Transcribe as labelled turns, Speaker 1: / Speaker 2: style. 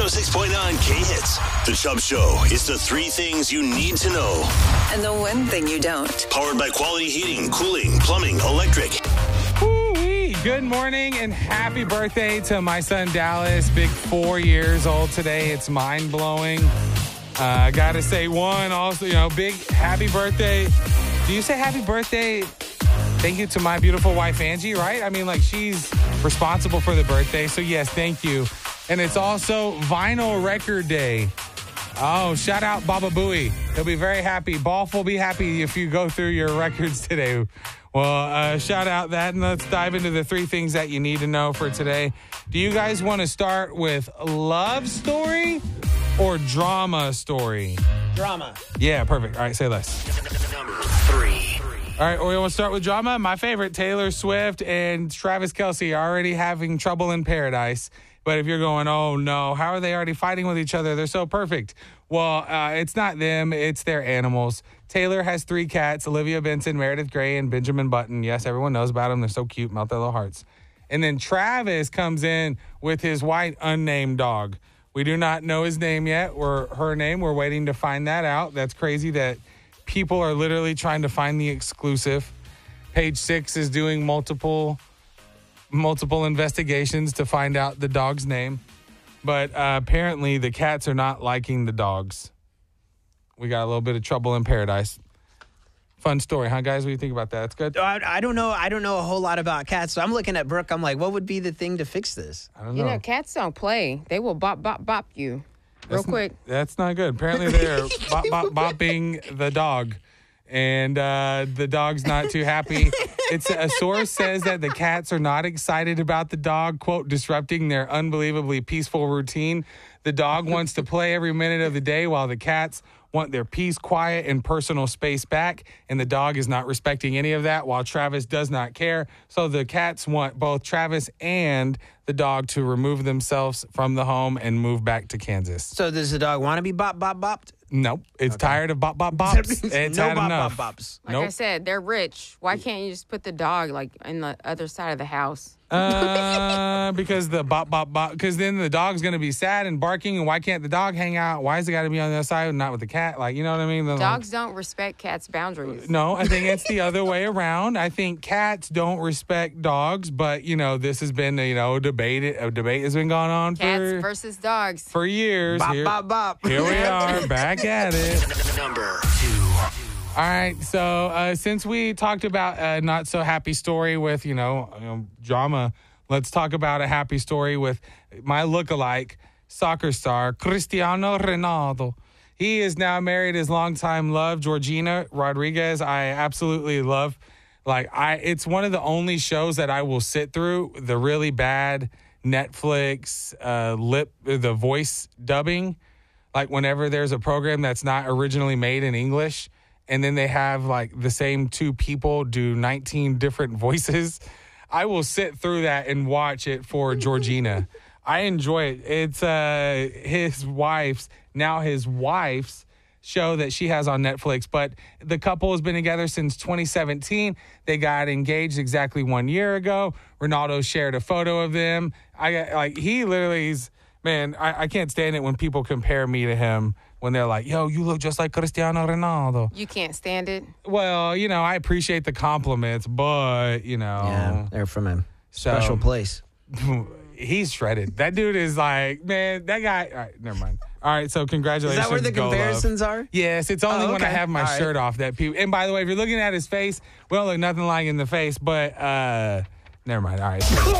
Speaker 1: 106.9 K-Hits. The Chubb Show is the three things you need to know.
Speaker 2: And the one thing you don't.
Speaker 1: Powered by Quality Heating, Cooling, Plumbing, Electric.
Speaker 3: Woo-wee. Good morning and happy birthday to my son Dallas. Big 4 years old today. It's mind-blowing. I gotta say also, big happy birthday. Do you say happy birthday? Thank you to my beautiful wife, Angie, right? I mean, she's responsible for the birthday. So, yes, thank you. And it's also Vinyl Record Day. Oh, shout out Baba Booey. He'll be very happy. Bolf will be happy if you go through your records today. Well, shout out that, and let's dive into the three things that you need to know for today. Do you guys want to start with love story or drama story?
Speaker 4: Drama.
Speaker 3: Yeah, perfect. All right, say less.
Speaker 1: Number 3.
Speaker 3: All right, we want to start with drama. My favorite, Taylor Swift and Travis Kelce are already having trouble in paradise. But if you're going, oh, no, how are they already fighting with each other? They're so perfect. Well, it's not them. It's their animals. Taylor has 3 cats, Olivia Benson, Meredith Grey, and Benjamin Button. Yes, everyone knows about them. They're so cute. Melt their little hearts. And then Travis comes in with his white unnamed dog. We do not know his name yet or her name. We're waiting to find that out. That's crazy that people are literally trying to find the exclusive. Page 6 is doing multiple investigations to find out the dog's name. But apparently the cats are not liking the dogs. We got a little bit of trouble in paradise. Fun story, huh, guys? What do you think about that? That's good?
Speaker 4: I don't know a whole lot about cats. So I'm looking at Brooke. I'm like, what would be the thing to fix this?
Speaker 3: I don't know.
Speaker 5: You know, cats don't play. They will bop, bop, bop you real quick.
Speaker 3: That's not good. Apparently they're bopping the dog. And the dog's not too happy. A source says that the cats are not excited about the dog, quote, disrupting their unbelievably peaceful routine. The dog wants to play every minute of the day while the cats want their peace, quiet, and personal space back. And the dog is not respecting any of that while Travis does not care. So the cats want both Travis and the dog to remove themselves from the home and move back to Kansas.
Speaker 4: So does the dog want to be bop, bop, bopped?
Speaker 3: Nope. It's tired of bop, bop, bops. It's
Speaker 4: no
Speaker 3: had
Speaker 4: bop,
Speaker 3: enough.
Speaker 4: bop, bops.
Speaker 5: Like I said, they're rich. Why can't you just put the dog in the other side of the house?
Speaker 3: Because the bop, bop, bop. Because then the dog's going to be sad and barking. And why can't the dog hang out? Why is it got to be on the other side and not with the cat? You know what I mean?
Speaker 5: Dogs don't respect cats' boundaries.
Speaker 3: No, I think it's the other way around. I think cats don't respect dogs. But, this has been, a debate. A debate has been going on
Speaker 5: Cats versus dogs.
Speaker 3: for years.
Speaker 4: Bop, bop, bop.
Speaker 3: Here we are, back at it.
Speaker 1: Number 2.
Speaker 3: All right, so since we talked about a not-so-happy story with, drama, let's talk about a happy story with my look-alike soccer star, Cristiano Ronaldo. He is now married his longtime love, Georgina Rodriguez. I absolutely love, it's one of the only shows that I will sit through, the really bad Netflix the voice dubbing. Whenever there's a program that's not originally made in English, and then they have the same 2 people do 19 different voices, I will sit through that and watch it for Georgina. I enjoy it. It's his wife's show that she has on Netflix, but the couple has been together since 2017. They got engaged exactly 1 year ago. Ronaldo shared a photo of them. He literally is, man, I can't stand it when people compare me to him. When they're like, yo, you look just like Cristiano Ronaldo.
Speaker 5: You can't stand it?
Speaker 3: Well, I appreciate the compliments, but,
Speaker 4: Yeah, they're from a special place.
Speaker 3: He's shredded. That dude is man, that guy. All right, never mind. All right, so congratulations.
Speaker 4: Is that where the comparisons are?
Speaker 3: Yes, it's only when I have my
Speaker 4: All
Speaker 3: shirt off that people. And by the way, if you're looking at his face, we don't look nothing like in the face, but never mind. All right.